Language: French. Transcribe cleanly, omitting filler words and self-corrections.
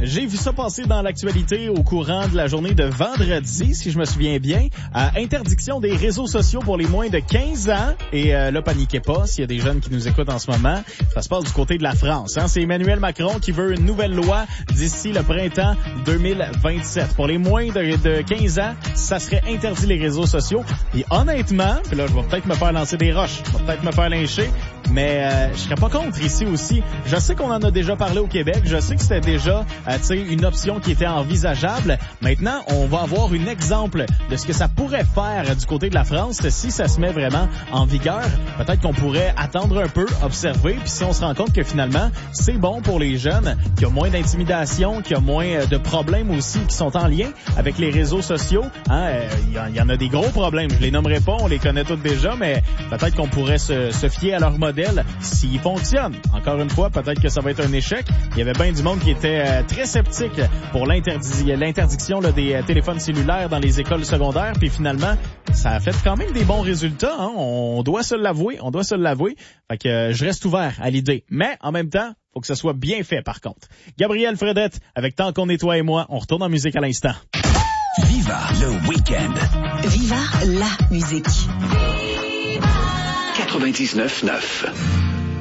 J'ai vu ça passer dans l'actualité au courant de la journée de vendredi, si je me souviens bien. Interdiction des réseaux sociaux pour les moins de 15 ans. Et là, paniquez pas, s'il y a des jeunes qui nous écoutent en ce moment. Ça se passe du côté de la France. C'est Emmanuel Macron qui veut une nouvelle loi d'ici le printemps 2027. Pour les moins de 15 ans, ça serait interdit les réseaux sociaux. Et honnêtement, puis là, je vais peut-être me faire lancer des roches, je vais peut-être me faire lyncher, mais je serais pas contre ici aussi. Je sais qu'on en a déjà parlé au Québec. Je sais que c'était déjà une option qui était envisageable. Maintenant, on va avoir un exemple de ce que ça pourrait faire du côté de la France si ça se met vraiment en vigueur. Peut-être qu'on pourrait attendre un peu, observer, puis si on se rend compte que finalement, c'est bon pour les jeunes, qu'il y a moins d'intimidation, qu'il y a moins de problèmes aussi qui sont en lien avec les réseaux sociaux. Il y en a des gros problèmes. Je les nommerai pas, on les connaît tous déjà, mais peut-être qu'on pourrait se fier à leur modèle s'il fonctionne. Encore une fois, peut-être que ça va être un échec. Il y avait bien du monde qui était très sceptique pour l'interdiction des téléphones cellulaires dans les écoles secondaires, puis finalement, ça a fait quand même des bons résultats. On doit se l'avouer. Fait que je reste ouvert à l'idée. Mais en même temps, faut que ça soit bien fait par contre. Gabriel Fredette, avec Tant qu'on est toi et moi, on retourne en musique à l'instant. Viva le week-end. Viva la musique. 99.9.